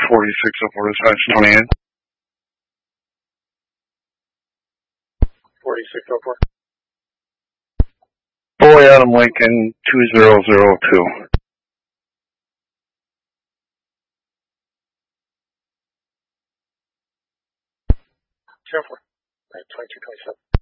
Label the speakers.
Speaker 1: 4604 dispatch 28.
Speaker 2: 4604.
Speaker 1: Boy Adam Lincoln 2002.
Speaker 2: Sheriff 2227.